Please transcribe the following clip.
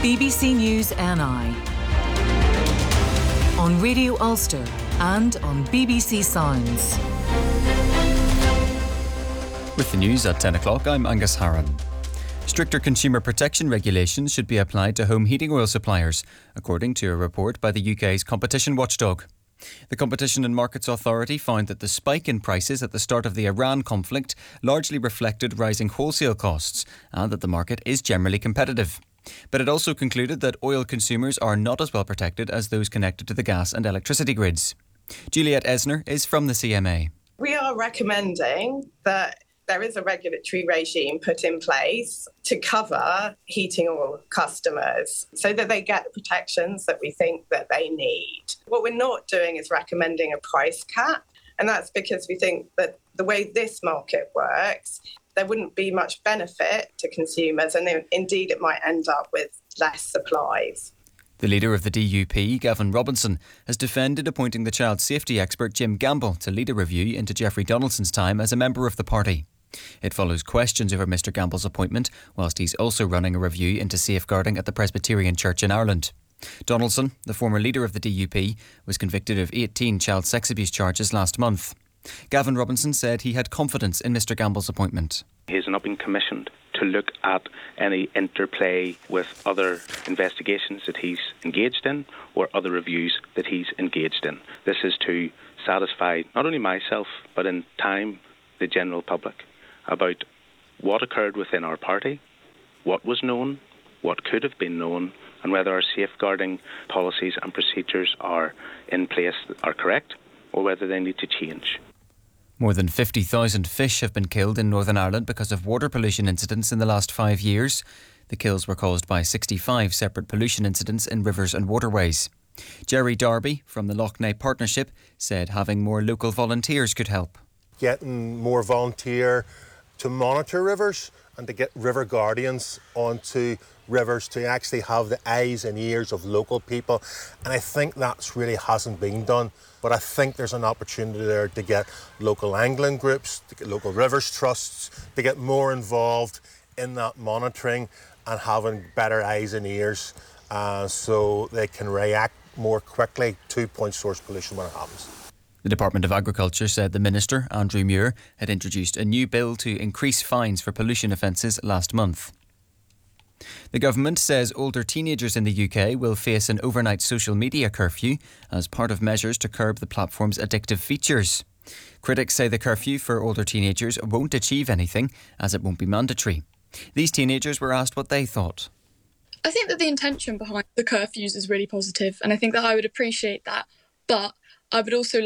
BBC News NI on Radio Ulster and on BBC Sounds. With the news at 10 o'clock, I'm Angus Harron. Stricter consumer protection regulations should be applied to home heating oil suppliers, according to a report by the UK's competition watchdog. The Competition and Markets Authority found that the spike in prices at the start of the Iran conflict largely reflected rising wholesale costs and that the market is generally competitive. But it also concluded that oil consumers are not as well protected as those connected to the gas and electricity grids. Juliette Esner is from the CMA. We are recommending that there is a regulatory regime put in place to cover heating oil customers so that they get the protections that we think that they need. What we're not doing is recommending a price cap, and that's because we think that the way this market works, there wouldn't be much benefit to consumers, and indeed it might end up with less supplies. The leader of the DUP, Gavin Robinson, has defended appointing the child safety expert Jim Gamble to lead a review into Jeffrey Donaldson's time as a member of the party. It follows questions over Mr Gamble's appointment, whilst he's also running a review into safeguarding at the Presbyterian Church in Ireland. Donaldson, the former leader of the DUP, was convicted of 18 child sex abuse charges last month. Gavin Robinson said he had confidence in Mr Gamble's appointment. He's not been commissioned to look at any interplay with other investigations that he's engaged in or other reviews that he's engaged in. This is to satisfy not only myself, but in time the general public about what occurred within our party, what was known, what could have been known, and whether our safeguarding policies and procedures are in place, are correct, or whether they need to change. More than 50,000 fish have been killed in Northern Ireland because of water pollution incidents in the last 5 years. The kills were caused by 65 separate pollution incidents in rivers and waterways. Jerry Darby from the Lough Neagh Partnership said having more local volunteers could help. Getting more volunteer to monitor rivers and to get river guardians onto rivers to actually have the eyes and ears of local people. And I think that's really hasn't been done. But I think there's an opportunity there to get local angling groups, to get local rivers trusts, to get more involved in that monitoring and having better eyes and ears so they can react more quickly to point source pollution when it happens. The Department of Agriculture said the Minister, Andrew Muir, had introduced a new bill to increase fines for pollution offences last month. The government says older teenagers in the UK will face an overnight social media curfew as part of measures to curb the platform's addictive features. Critics say the curfew for older teenagers won't achieve anything as it won't be mandatory. These teenagers were asked what they thought. I think that the intention behind the curfews is really positive, and I think that I would appreciate that, but I would also